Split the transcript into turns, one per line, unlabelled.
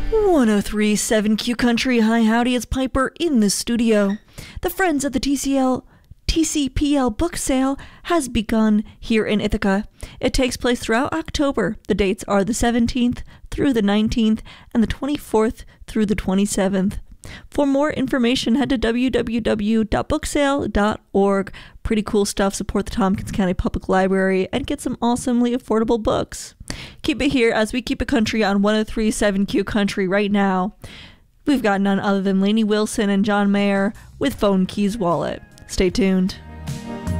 1037 Country. Hi, howdy, it's Piper in the studio. The Friends of the TCPL book sale has begun here in Ithaca. It takes place throughout October. The dates are the 17th through the 19th and the 24th through the 27th. For more information, head to www.booksale.org. Pretty cool stuff. Support the Tompkins County Public Library and get some awesomely affordable books. Keep it here as we keep it country on 1037 Q Country right now. We've got none other than Lainey Wilson and John Mayer with Phone Keys Wallet. Stay tuned.